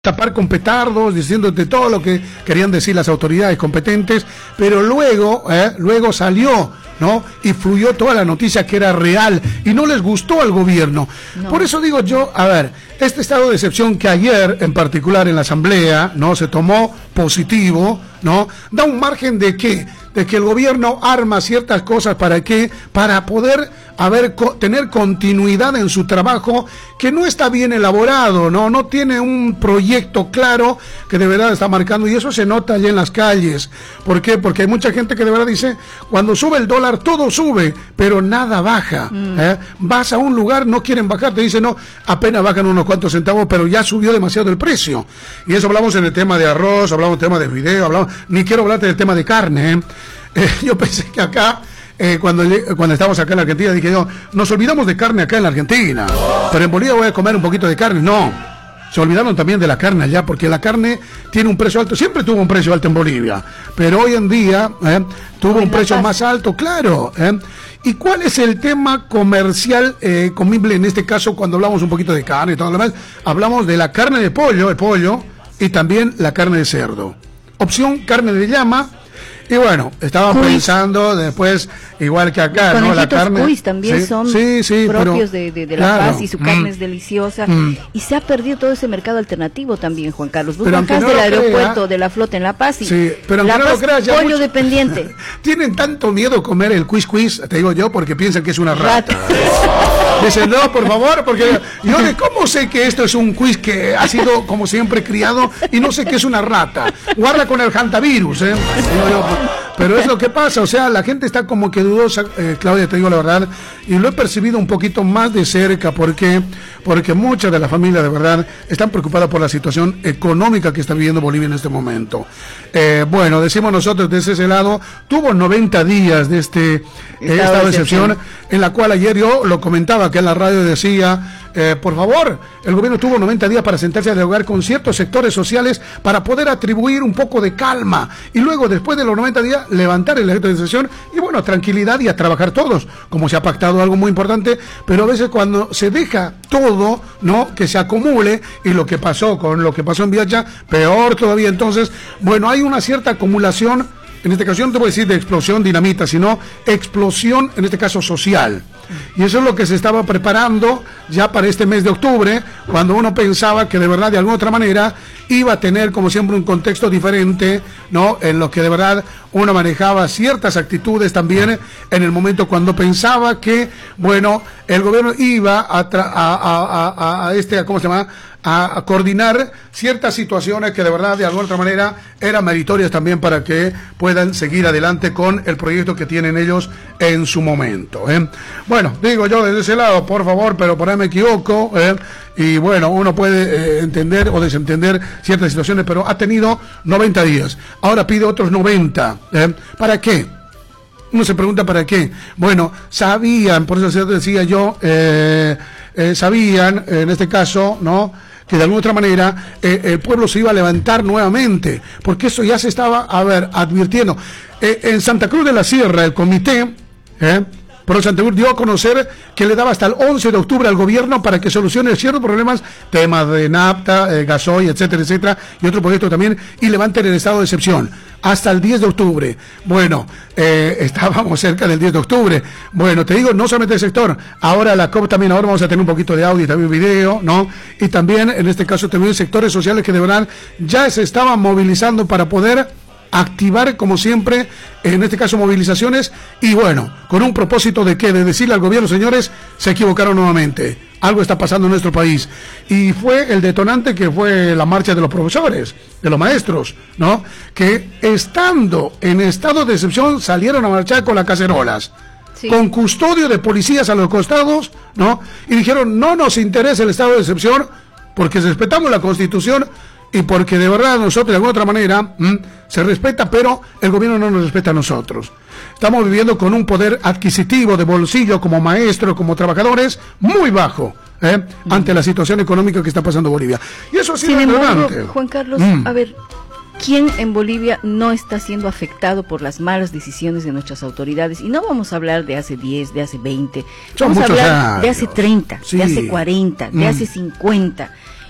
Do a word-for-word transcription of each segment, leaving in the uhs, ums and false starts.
tapar con petardos, diciéndote todo lo que querían decir las autoridades competentes, pero luego, eh, luego salió, ¿no? Y fluyó toda la noticia que era real y no les gustó al gobierno. No. Por eso digo yo, a ver, este estado de excepción que ayer, en particular en la Asamblea, ¿no? Se tomó positivo, ¿no? Da un margen de qué, de que el gobierno arma ciertas cosas para qué, para poder haber, co tener continuidad en su trabajo, que no está bien elaborado, ¿no? No tiene un proyecto claro que de verdad está marcando, y eso se nota allá en las calles. ¿Por qué? Porque hay mucha gente que de verdad dice, cuando sube el dólar todo sube, pero nada baja. Mm. ¿eh? Vas a un lugar, no quieren bajar, te dicen, no, apenas bajan unos cuantos centavos, pero ya subió demasiado el precio. Y eso hablamos en el tema de arroz, hablamos en el tema de video, hablamos, ni quiero hablarte del tema de carne, ¿eh? Eh, yo pensé que acá, eh, cuando, cuando estábamos acá en la Argentina, dije yo, nos olvidamos de carne acá en la Argentina, pero en Bolivia voy a comer un poquito de carne. No, se olvidaron también de la carne allá, porque la carne tiene un precio alto, siempre tuvo un precio alto en Bolivia, pero hoy en día eh, tuvo un precio más alto, claro. Eh. ¿Y cuál es el tema comercial eh, comible en este caso cuando hablamos un poquito de carne y todo lo demás? Hablamos de la carne de pollo, el pollo, y también la carne de cerdo. Opción carne de llama. Y bueno, estaban cuis. pensando después, igual que acá, los ¿no? La carne. Cuis también sí, son sí, sí, propios pero, de, de, de claro, La Paz, y su carne mm, es deliciosa. Mm. Y se ha perdido todo ese mercado alternativo también, Juan Carlos. Vos bajás no del aeropuerto crea, de la flota en La Paz y sí, pero La no Paz lo creas, ya pollo mucho, dependiente. Tienen tanto miedo a comer el cuis cuis, te digo yo, porque piensan que es una rata. rata. Dicen, no, por favor, porque yo de cómo sé que esto es un cuis que ha sido como siempre criado y no sé que es una rata. Guarda con el hantavirus, ¿eh? Digo yo, pero es lo que pasa, o sea, la gente está como que dudosa, eh, Claudia, te digo la verdad, y lo he percibido un poquito más de cerca, porque porque muchas de las familias de verdad están preocupadas por la situación económica que está viviendo Bolivia en este momento. Eh, bueno, decimos nosotros desde ese lado, tuvo noventa días de este eh, estado de excepción, en la cual ayer yo lo comentaba, que en la radio decía, eh, por favor, el gobierno tuvo noventa días para sentarse a dialogar con ciertos sectores sociales para poder atribuir un poco de calma, y luego después de los noventa días levantar el estado de excepción y bueno, tranquilidad y a trabajar todos, como se ha pactado, algo muy importante. Pero a veces cuando se deja todo, ¿no?, que se acumule, y lo que pasó con lo que pasó en Viacha, peor todavía. Entonces, bueno, hay una cierta acumulación, en este caso no te voy a decir de explosión dinamita, sino explosión, en este caso social. Y eso es lo que se estaba preparando ya para este mes de octubre, cuando uno pensaba que de verdad, de alguna otra manera, iba a tener, como siempre, un contexto diferente, ¿no?, en lo que de verdad uno manejaba ciertas actitudes también, en el momento cuando pensaba que, bueno, el gobierno iba a, a, a, a, a este, ¿cómo se llama?, A, a coordinar ciertas situaciones que de verdad, de alguna otra manera, eran meritorias también para que puedan seguir adelante con el proyecto que tienen ellos en su momento, ¿eh? Bueno, digo yo desde ese lado, por favor, pero por ahí me equivoco, ¿eh? Y bueno, uno puede eh, entender o desentender ciertas situaciones, pero ha tenido noventa días, ahora pide otros noventa, ¿eh? ¿Para qué? Uno se pregunta para qué. Bueno, sabían, por eso decía yo, eh, eh, sabían, en este caso, ¿no?, que de alguna otra manera eh, el pueblo se iba a levantar nuevamente, porque eso ya se estaba, a ver, advirtiendo. Eh, en Santa Cruz de la Sierra, el comité, eh, por Santa Cruz dio a conocer que le daba hasta el once de octubre al gobierno para que solucione ciertos problemas, temas de nafta, eh, gasoil, etcétera, etcétera, y otro proyecto también, y levanten el estado de excepción hasta el diez de octubre. Bueno, eh, estábamos cerca del diez de octubre. Bueno, te digo, no solamente el sector, ahora la C O P también, ahora vamos a tener un poquito de audio y también video, ¿no? Y también, en este caso, también sectores sociales que de verdad ya se estaban movilizando para poder activar, como siempre, en este caso, movilizaciones, y bueno, con un propósito de qué, de decirle al gobierno, señores, se equivocaron nuevamente, algo está pasando en nuestro país, y fue el detonante que fue la marcha de los profesores, de los maestros, ¿no?, que estando en estado de excepción salieron a marchar con las cacerolas, sí, con custodio de policías a los costados, ¿no?, y dijeron, no nos interesa el estado de excepción, porque respetamos la Constitución, y porque de verdad nosotros de alguna otra manera mmm, se respeta, pero el gobierno no nos respeta a nosotros. Estamos viviendo con un poder adquisitivo de bolsillo como maestros, como trabajadores, muy bajo, ¿eh? mm. ante la situación económica que está pasando Bolivia. Y eso ha sido Sin embargo, relevante. Juan Carlos, mm. a ver, ¿quién en Bolivia no está siendo afectado por las malas decisiones de nuestras autoridades? Y no vamos a hablar de hace diez, de hace veinte, Son vamos a hablar años. de hace treinta, sí. de hace cuarenta, de mm. hace cincuenta.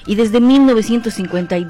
y desde mil novecientos cincuenta y